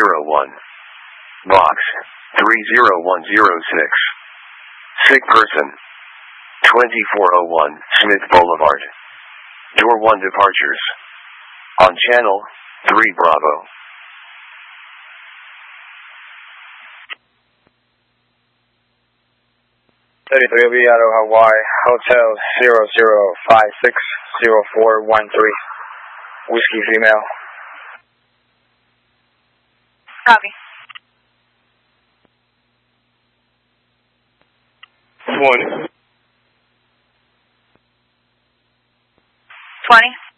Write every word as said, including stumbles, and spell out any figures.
zero one. Box three zero one zero six. Sick person. twenty-four oh one Smith Boulevard. Door one departures. On channel three Bravo. thirty-three Aviado Hawaii, Hotel zero zero five six zero four one three. Whiskey female. Copy. twenty. twenty.